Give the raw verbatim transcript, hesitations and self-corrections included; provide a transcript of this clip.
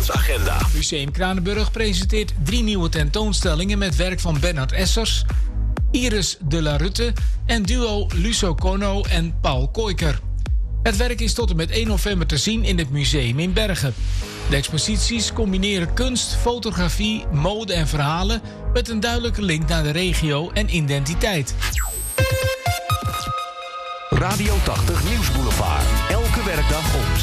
maandagenda. Museum Kranenburg presenteert drie nieuwe tentoonstellingen met werk van Bernard Essers, Iris de la Rutte en duo Luso Conno en Paul Koijker. Het werk is tot en met één november te zien in het museum in Bergen. De exposities combineren kunst, fotografie, mode en verhalen met een duidelijke link naar de regio en identiteit. Radio tachtig Nieuwsboulevard. Elke werkdag om